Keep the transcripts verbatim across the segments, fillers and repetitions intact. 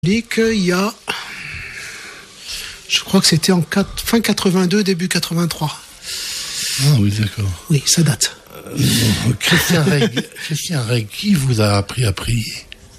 Il y a, je crois que c'était en quatre, fin quatre-vingt-deux, début quatre-vingt-trois. Ah oui, d'accord. Oui, ça date. Euh, bon, Christian Reg, Christian Reg, qui vous a appris à prier?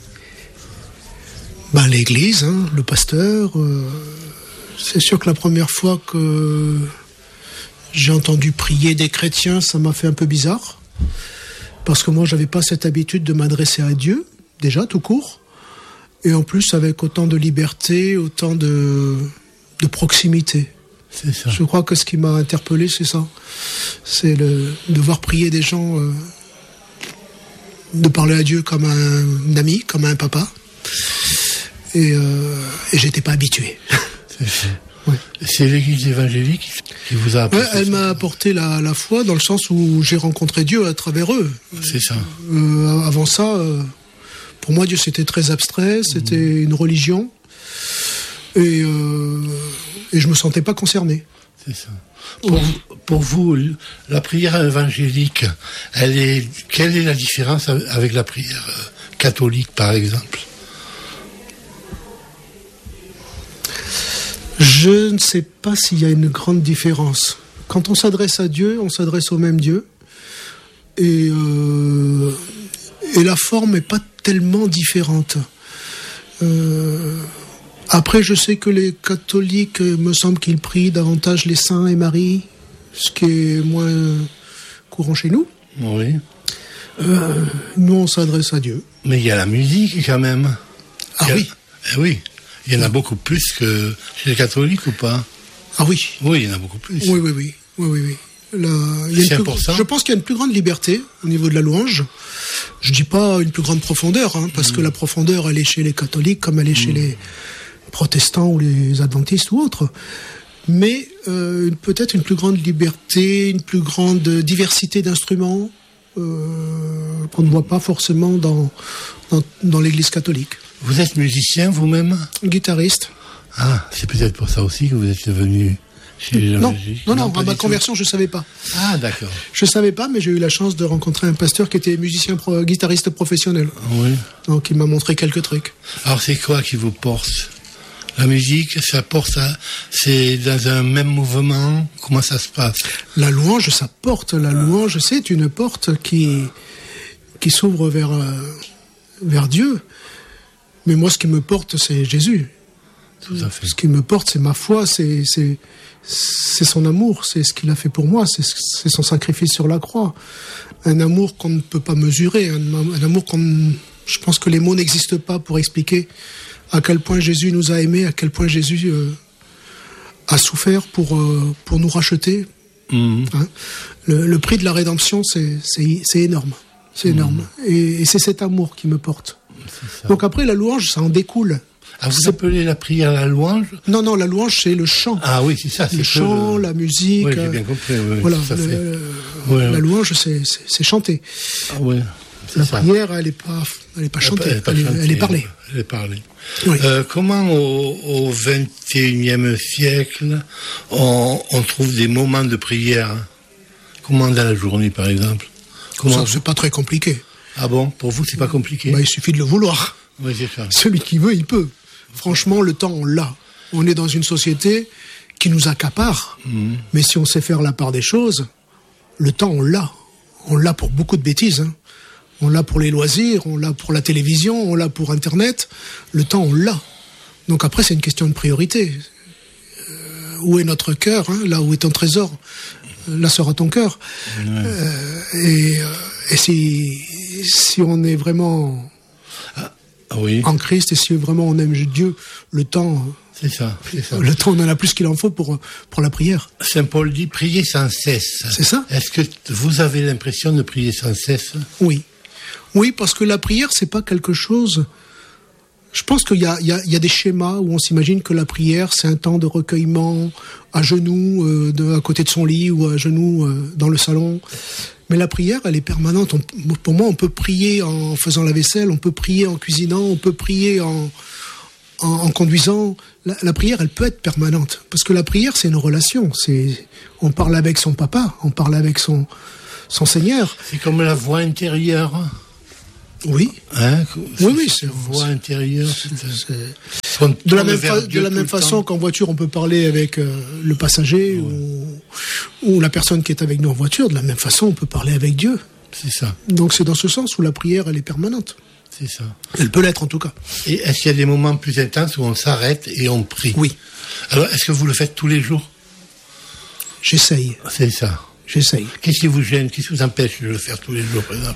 Ben, l'église, hein, le pasteur. Euh, c'est sûr que la première fois que j'ai entendu prier des chrétiens, ça m'a fait un peu bizarre. Parce que moi, j'avais pas cette habitude de m'adresser à Dieu, déjà, tout court. Et en plus, avec autant de liberté, autant de, de proximité. C'est ça. Je crois que ce qui m'a interpellé, c'est ça. C'est le, de voir prier des gens, euh, de parler à Dieu comme un ami, comme un papa. Et, euh, et j'étais pas habitué. C'est ça. Ouais. C'est l'église évangélique qui vous a apporté. Ouais, elle m'a apporté la, la foi dans le sens où j'ai rencontré Dieu à travers eux. C'est ça. Euh, avant ça, euh, pour moi, Dieu, c'était très abstrait, c'était mmh. une religion. Et, euh, et je me sentais pas concerné. C'est ça. Pour, ouais. vous, pour vous, la prière évangélique, elle est, quelle est la différence avec la prière catholique, par exemple? Je ne sais pas s'il y a une grande différence. Quand on s'adresse à Dieu, on s'adresse au même Dieu. Et, euh, et la forme n'est pas tellement différente. Euh, après, je sais que les catholiques, me semble qu'ils prient davantage les saints et Marie, ce qui est moins courant chez nous. Oui. Euh, nous, on s'adresse à Dieu. Mais il y a la musique quand même. Ah a... oui. Eh oui. Il y en a beaucoup plus que chez les catholiques ou pas? Ah oui. Oui, il y en a beaucoup plus. Oui, oui, oui. oui, oui, oui. La, il y a une plus, je pense qu'il y a une plus grande liberté au niveau de la louange. Je dis pas une plus grande profondeur, hein, parce mmh. que la profondeur, elle est chez les catholiques comme elle est mmh. chez les protestants ou les adventistes ou autres. Mais euh, peut-être une plus grande liberté, une plus grande diversité d'instruments euh, qu'on ne voit pas forcément dans, dans, dans l'église catholique. Vous êtes musicien vous-même? Guitariste. Ah, c'est peut-être pour ça aussi que vous êtes venu chez les Non, non, non, non à ma conversion, je ne savais pas. Ah, d'accord. Je ne savais pas, mais j'ai eu la chance de rencontrer un pasteur qui était musicien, pro, guitariste professionnel. Oui. Donc, il m'a montré quelques trucs. Alors, c'est quoi qui vous porte? La musique, ça porte à... C'est dans un même mouvement? Comment ça se passe? La louange, ça porte. La louange, c'est une porte qui, qui s'ouvre vers, vers Dieu. Mais moi, ce qui me porte, c'est Jésus. Tout à fait. Ce qui me porte, c'est ma foi, c'est, c'est, c'est son amour, c'est ce qu'il a fait pour moi, c'est, c'est son sacrifice sur la croix. Un amour qu'on ne peut pas mesurer, un, un amour qu'on... Je pense que les mots n'existent pas pour expliquer à quel point Jésus nous a aimés, à quel point Jésus euh, a souffert pour, euh, pour nous racheter. Mmh. Hein, le, le prix de la rédemption, c'est, c'est, c'est énorme. C'est mmh. énorme. Et, et c'est cet amour qui me porte. Donc après, la louange, ça en découle. Ah, vous appelez la prière la louange? Non, non, la louange, c'est le chant. Ah oui, c'est ça. C'est le chant, le... la musique. Oui, j'ai bien compris. Oui, voilà, ça le, fait. Le, ouais, la ouais. louange, c'est, c'est, c'est chanter. Ah oui. La ça. prière, elle n'est pas, elle est pas chantée, elle est, pas elle, chantée, elle est parlée. Elle est parlée. Oui. Euh, comment au, au vingt et unième siècle, on, on trouve des moments de prière? Comment dans la journée, par exemple? Comment... Ça, c'est pas très compliqué. Ah bon? Pour vous, c'est pas compliqué? Bah, il suffit de le vouloir. Oui, c'est ça. Celui qui veut, il peut. Franchement, le temps, on l'a. On est dans une société qui nous accapare. Mmh. Mais si on sait faire la part des choses, le temps, on l'a. On l'a pour beaucoup de bêtises. Hein. On l'a pour les loisirs, on l'a pour la télévision, on l'a pour Internet. Le temps, on l'a. Donc après, c'est une question de priorité. Euh, où est notre cœur, hein? Là où est ton trésor, là sera ton cœur. Mmh. Euh, et euh, et si, si on est vraiment... Oui. En Christ, et si vraiment on aime Dieu, le temps, c'est ça, c'est ça. Le temps, on en a plus qu'il en faut pour, pour la prière. Saint Paul dit prier sans cesse. C'est ça. Est-ce que vous avez l'impression de prier sans cesse? Oui. Oui, parce que la prière, c'est pas quelque chose... Je pense qu'il y a, il y a, il y a des schémas où on s'imagine que la prière, c'est un temps de recueillement à genoux, euh, de, à côté de son lit ou à genoux euh, dans le salon. Mais la prière, elle est permanente. On, pour moi, on peut prier en faisant la vaisselle, on peut prier en cuisinant, on peut prier en, en, en conduisant. La, la prière, elle peut être permanente. Parce que la prière, c'est une relation. C'est, on parle avec son papa, on parle avec son, son Seigneur. C'est comme la voix intérieure. Oui. Hein, oui, oui, c'est voix intérieure. De la même, fa- de la même façon qu'en voiture, on peut parler avec euh, le passager ouais. ou, ou la personne qui est avec nous en voiture. De la même façon, on peut parler avec Dieu. C'est ça. Donc c'est dans ce sens où la prière, elle est permanente. C'est ça. Elle peut l'être en tout cas. Et est-ce qu'il y a des moments plus intenses où on s'arrête et on prie? Oui. Alors, est-ce que vous le faites tous les jours? J'essaye. C'est ça. J'essaye. Qu'est-ce qui vous gêne? Qu'est-ce qui vous empêche de le faire tous les jours, par exemple?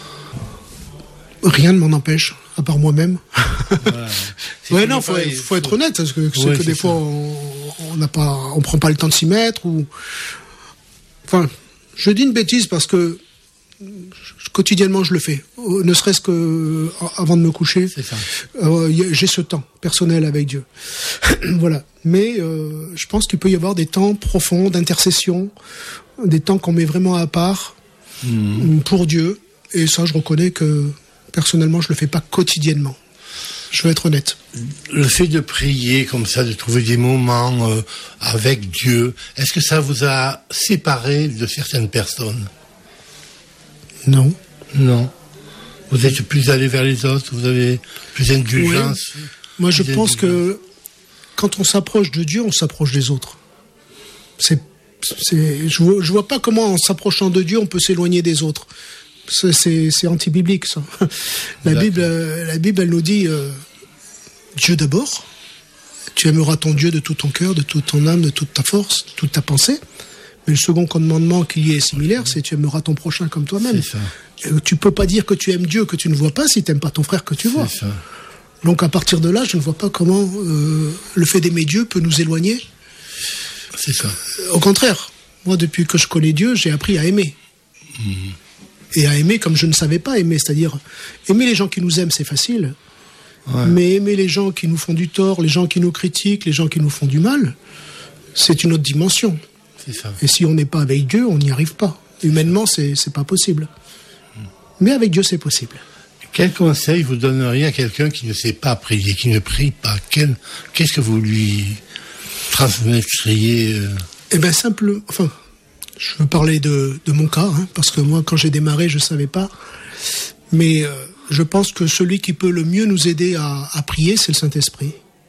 Rien ne m'en empêche, à part moi-même. Voilà. Ouais, non, faut, faut, faut être honnête, parce que, c'est ouais, que c'est des ça. fois, on n'a pas, on prend pas le temps de s'y mettre, ou, enfin, je dis une bêtise parce que quotidiennement je le fais, ne serait-ce que avant de me coucher. C'est ça. Euh, j'ai ce temps personnel avec Dieu. Voilà. Mais euh, je pense qu'il peut y avoir des temps profonds d'intercession, des temps qu'on met vraiment à part mmh. pour Dieu. Et ça, je reconnais que personnellement, je le fais pas quotidiennement. Je veux être honnête. Le fait de prier comme ça, de trouver des moments euh, avec Dieu, est-ce que ça vous a séparé de certaines personnes? Non. Non. Vous êtes plus allé vers les autres, vous avez plus d'indulgence. Oui. Moi, je pense que quand on s'approche de Dieu, on s'approche des autres. C'est, c'est, je vois, je vois pas comment, en s'approchant de Dieu, on peut s'éloigner des autres. C'est, c'est, c'est anti-biblique, ça. La Bible, la Bible, elle nous dit euh, Dieu d'abord. Tu aimeras ton Dieu de tout ton cœur, de toute ton âme, de toute ta force, de toute ta pensée. Mais le second commandement qui y est similaire, c'est tu aimeras ton prochain comme toi-même. C'est ça. Et tu peux pas dire que tu aimes Dieu que tu ne vois pas si tu n'aimes pas ton frère que tu vois. C'est ça. Donc à partir de là, je ne vois pas comment euh, le fait d'aimer Dieu peut nous éloigner. C'est ça. Au contraire, moi depuis que je connais Dieu, j'ai appris à aimer. Mmh. Et à aimer comme je ne savais pas aimer, c'est-à-dire aimer les gens qui nous aiment, c'est facile. Ouais. Mais aimer les gens qui nous font du tort, les gens qui nous critiquent, les gens qui nous font du mal, c'est une autre dimension. C'est ça. Et si on n'est pas avec Dieu, on n'y arrive pas. Humainement, c'est, c'est pas possible. Mmh. Mais avec Dieu, c'est possible. Quel conseil vous donneriez à quelqu'un qui ne sait pas prier, qui ne prie pas? Quel, qu'est-ce que vous lui transmettriez? Eh bien, simple. Enfin, je veux parler de, de mon cas, hein, parce que moi, quand j'ai démarré, je ne savais pas. Mais euh, je pense que celui qui peut le mieux nous aider à, à prier, c'est le Saint-Esprit.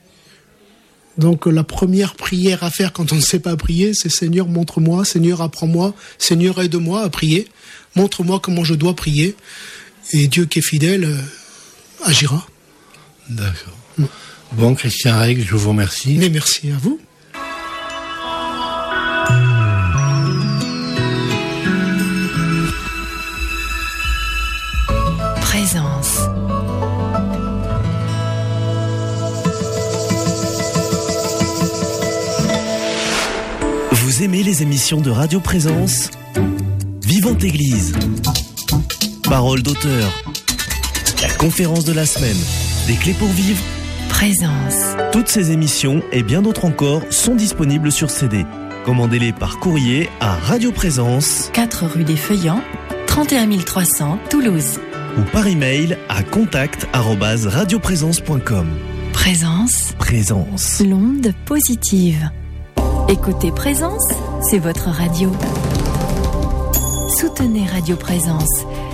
Donc, la première prière à faire quand on ne sait pas prier, c'est « Seigneur, montre-moi, Seigneur, apprends-moi, Seigneur, aide-moi à prier, montre-moi comment je dois prier. » Et Dieu qui est fidèle euh, agira. D'accord. Mm. Bon, Christian Règle, je vous remercie. Mais merci à vous. Présence. Vous aimez les émissions de Radio Présence? Vivante Église. Parole d'auteur. La conférence de la semaine. Des clés pour vivre. Présence. Toutes ces émissions et bien d'autres encore sont disponibles sur C D. Commandez-les par courrier à Radio Présence, quatre rue des Feuillants, trente et un mille trois cents, Toulouse. Ou par email à contact arobase radioprésence point com. Présence. Présence. L'onde positive. Écoutez Présence, c'est votre radio. Soutenez Radio Présence.